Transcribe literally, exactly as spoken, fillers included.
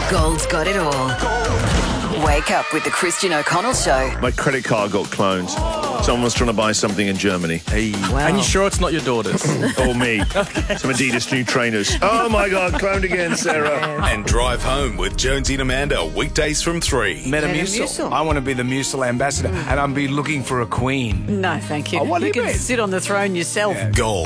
Gold's got it all. Wake up with the Christian O'Connell Show. My credit card got cloned. Someone was trying to buy something in Germany. Hey. Wow. And you sure it's not your daughter's? Or me. Some Adidas new trainers. Oh, my God, cloned again, Sarah. And Drive Home with Jonesy and Amanda, weekdays from three. Metamucil. Metamucil. I want to be the Mucil ambassador, and I'm be looking for a queen. No, thank you. Oh, what do you you can mean? sit on the throne yourself. Gold.